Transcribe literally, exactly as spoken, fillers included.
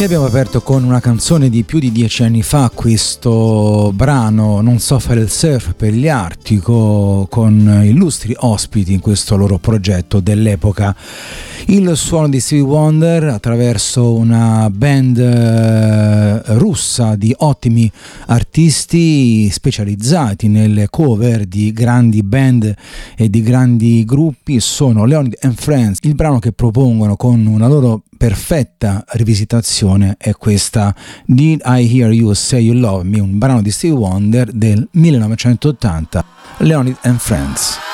E abbiamo aperto con una canzone di più di dieci anni fa, questo brano Non so fare il surf per gli Artico, con illustri ospiti in questo loro progetto dell'epoca. Il suono di Stevie Wonder attraverso una band eh, russa di ottimi artisti specializzati nelle cover di grandi band e di grandi gruppi sono Leonid and Friends. Il brano che propongono con una loro perfetta rivisitazione è questa Did I Hear You Say You Love Me, un brano di Stevie Wonder del millenovecentottanta, Leonid and Friends.